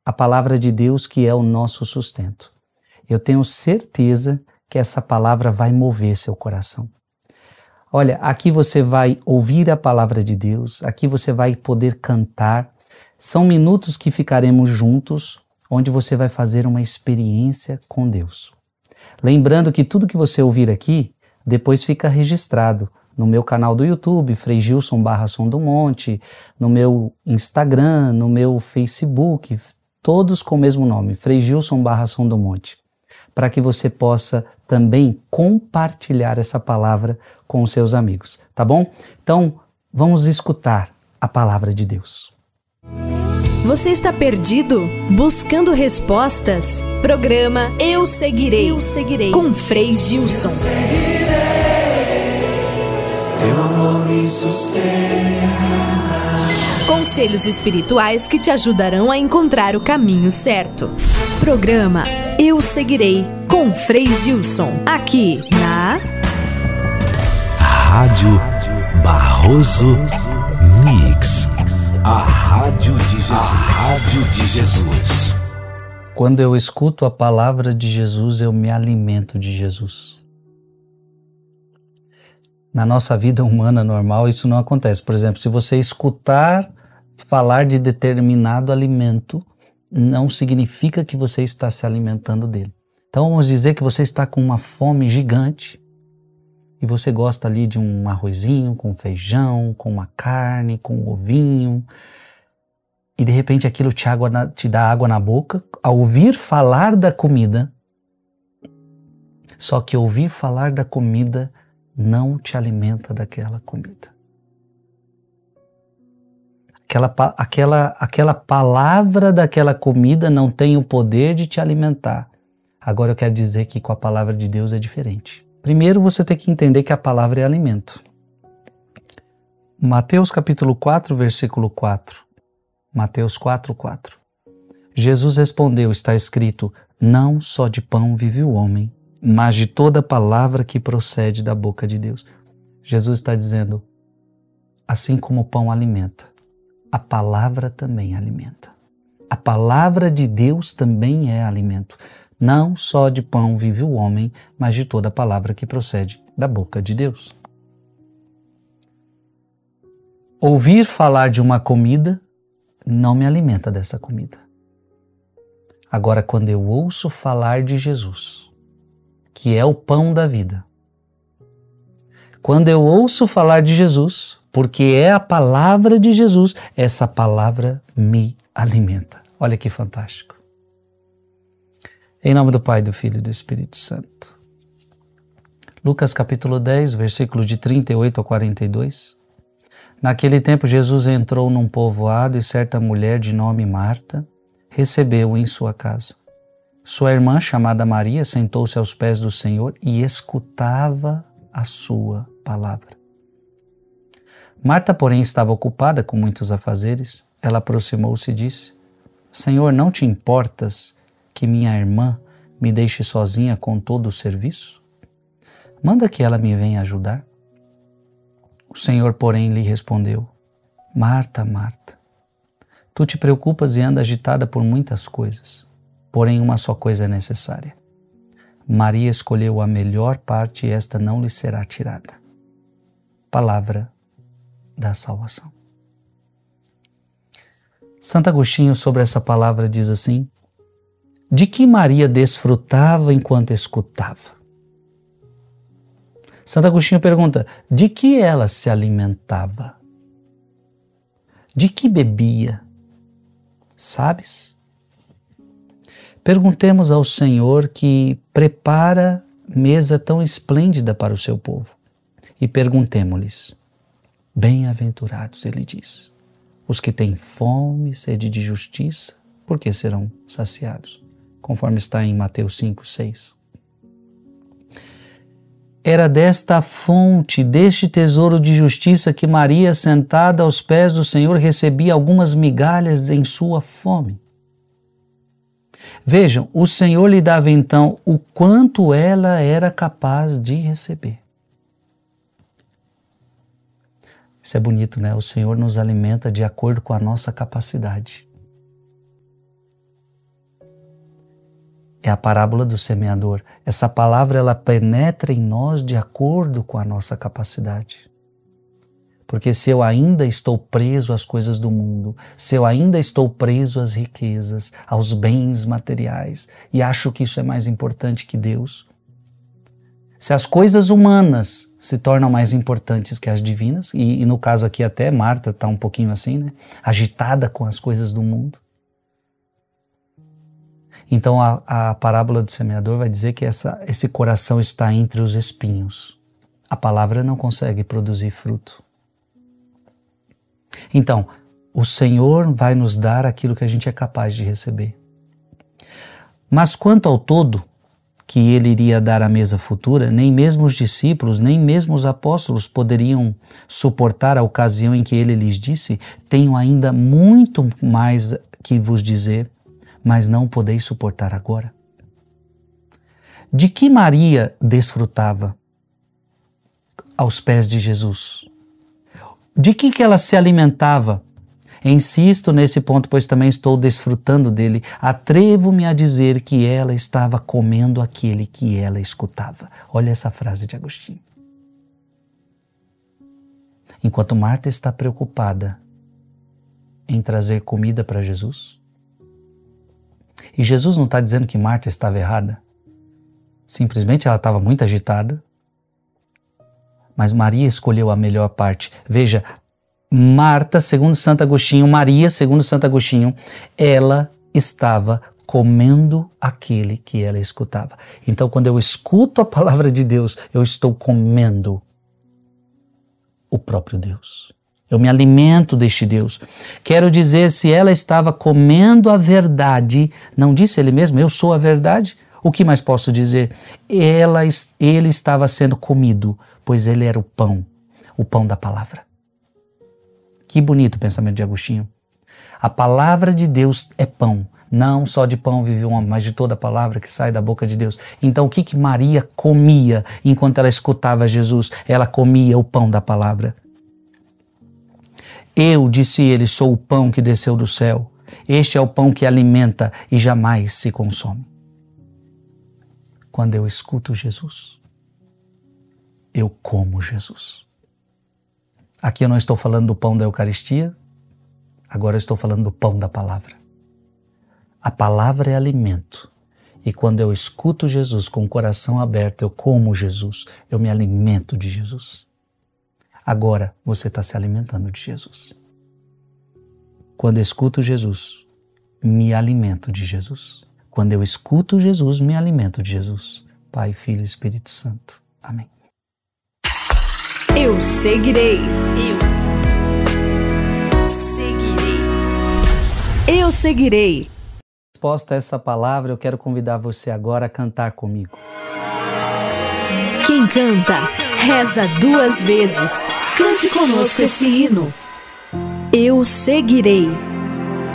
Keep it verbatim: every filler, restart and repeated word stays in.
a palavra de Deus que é o nosso sustento. Eu tenho certeza que essa palavra vai mover seu coração. Olha, aqui você vai ouvir a palavra de Deus, aqui você vai poder cantar. São minutos que ficaremos juntos, onde você vai fazer uma experiência com Deus. Lembrando que tudo que você ouvir aqui, depois fica registrado no meu canal do YouTube, Frei Gilson barra Som do Monte, no meu Instagram, no meu Facebook, todos com o mesmo nome, Frei Gilson barra Som do Monte, para que você possa também compartilhar essa palavra com os seus amigos, tá bom? Então, vamos escutar a palavra de Deus. Você está perdido? Buscando respostas? Programa Eu Seguirei, Eu Seguirei. Com Frei Gilson. Eu seguirei, teu amor me sustenta. Conselhos espirituais que te ajudarão a encontrar o caminho certo. Programa Eu Seguirei, com Frei Gilson. Aqui na Rádio Barroso Mix. A Rádio de Jesus. A Rádio de Jesus. Quando eu escuto a palavra de Jesus, eu me alimento de Jesus. Na nossa vida humana normal, isso não acontece. Por exemplo, se você escutar falar de determinado alimento, não significa que você está se alimentando dele. Então vamos dizer que você está com uma fome gigante e você gosta ali de um arrozinho com feijão, com uma carne, com um ovinho, e de repente aquilo te, água na, te dá água na boca ao ouvir falar da comida. Só que ouvir falar da comida não te alimenta daquela comida. Aquela, aquela, aquela palavra daquela comida não tem o poder de te alimentar. Agora eu quero dizer que com a palavra de Deus é diferente. Primeiro você tem que entender que a palavra é alimento. Mateus capítulo quatro, versículo quatro. Mateus quatro, quatro. Jesus respondeu, está escrito, não só de pão vive o homem, mas de toda palavra que procede da boca de Deus. Jesus está dizendo, assim como o pão alimenta, a palavra também alimenta. A palavra de Deus também é alimento. Não só de pão vive o homem, mas de toda palavra que procede da boca de Deus. Ouvir falar de uma comida não me alimenta dessa comida. Agora, quando eu ouço falar de Jesus, que é o pão da vida, quando eu ouço falar de Jesus, porque é a palavra de Jesus, essa palavra me alimenta. Olha que fantástico. Em nome do Pai, do Filho e do Espírito Santo. Lucas capítulo dez, versículo de trinta e oito a quarenta e dois. Naquele tempo Jesus entrou num povoado e certa mulher de nome Marta recebeu-o em sua casa. Sua irmã, chamada Maria, sentou-se aos pés do Senhor e escutava a sua palavra. Marta, porém, estava ocupada com muitos afazeres. Ela aproximou-se e disse, Senhor, não te importas que minha irmã me deixe sozinha com todo o serviço? Manda que ela me venha ajudar. O Senhor, porém, lhe respondeu, Marta, Marta, tu te preocupas e andas agitada por muitas coisas, porém uma só coisa é necessária. Maria escolheu a melhor parte e esta não lhe será tirada. Palavra da salvação. Santo Agostinho, sobre essa palavra, diz assim, de que Maria desfrutava enquanto escutava? Santo Agostinho pergunta, de que ela se alimentava? De que bebia? Sabes? Perguntemos ao Senhor que prepara mesa tão esplêndida para o seu povo e perguntemo-lhes, bem-aventurados, ele diz, os que têm fome e sede de justiça, porque serão saciados, conforme está em Mateus cinco, seis. Era desta fonte, deste tesouro de justiça que Maria, sentada aos pés do Senhor, recebia algumas migalhas em sua fome. Vejam, o Senhor lhe dava então o quanto ela era capaz de receber. Isso é bonito, né? O Senhor nos alimenta de acordo com a nossa capacidade. É a parábola do semeador. Essa palavra ela penetra em nós de acordo com a nossa capacidade. Porque se eu ainda estou preso às coisas do mundo, se eu ainda estou preso às riquezas, aos bens materiais, e acho que isso é mais importante que Deus, se as coisas humanas se tornam mais importantes que as divinas, e, e no caso aqui até Marta está um pouquinho assim, né? Agitada com as coisas do mundo. Então a, a parábola do semeador vai dizer que essa, esse coração está entre os espinhos. A palavra não consegue produzir fruto. Então, o Senhor vai nos dar aquilo que a gente é capaz de receber. Mas quanto ao todo, que ele iria dar à mesa futura, nem mesmo os discípulos, nem mesmo os apóstolos poderiam suportar a ocasião em que ele lhes disse: tenho ainda muito mais que vos dizer, mas não podeis suportar agora. De que Maria desfrutava aos pés de Jesus? De que que ela se alimentava? Insisto nesse ponto, pois também estou desfrutando dele. Atrevo-me a dizer que ela estava comendo aquele que ela escutava. Olha essa frase de Agostinho. Enquanto Marta está preocupada em trazer comida para Jesus, e Jesus não está dizendo que Marta estava errada, simplesmente ela estava muito agitada, mas Maria escolheu a melhor parte. Veja, Marta, segundo Santo Agostinho, Maria, segundo Santo Agostinho, ela estava comendo aquele que ela escutava. Então, quando eu escuto a palavra de Deus, eu estou comendo o próprio Deus. Eu me alimento deste Deus. Quero dizer, se ela estava comendo a verdade, não disse ele mesmo, eu sou a verdade? O que mais posso dizer? Ela, ele estava sendo comido, pois ele era o pão, o pão da palavra. Que bonito o pensamento de Agostinho. A palavra de Deus é pão. Não só de pão vive o homem, mas de toda a palavra que sai da boca de Deus. Então o que que Maria comia enquanto ela escutava Jesus? Ela comia o pão da palavra. Eu, disse ele, sou o pão que desceu do céu. Este é o pão que alimenta e jamais se consome. Quando eu escuto Jesus, eu como Jesus. Aqui eu não estou falando do pão da Eucaristia, agora eu estou falando do pão da palavra. A palavra é alimento. E quando eu escuto Jesus com o coração aberto, eu como Jesus, eu me alimento de Jesus. Agora você está se alimentando de Jesus. Quando eu escuto Jesus, me alimento de Jesus. Quando eu escuto Jesus, me alimento de Jesus. Pai, Filho e Espírito Santo. Amém. Eu seguirei. Eu seguirei. Eu seguirei. Resposta a essa palavra, eu quero convidar você agora a cantar comigo. Quem canta, reza duas vezes. Cante conosco esse hino. Eu seguirei.